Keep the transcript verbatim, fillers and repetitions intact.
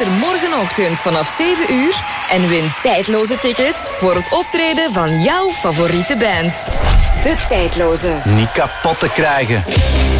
Luister morgenochtend vanaf zeven uur en win tijdloze tickets voor het optreden van jouw favoriete band. De Tijdloze. Niet kapot te krijgen.